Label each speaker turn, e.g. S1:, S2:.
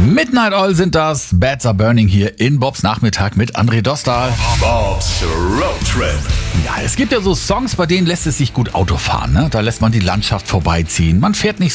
S1: Midnight Oil sind das. Bats are Burning hier in Bobs Nachmittag mit André Dostal.
S2: Bobs Road Trip.
S1: Ja, es gibt ja so Songs, bei denen lässt es sich gut Auto fahren. Ne? Da lässt man die Landschaft vorbeiziehen. Man fährt nicht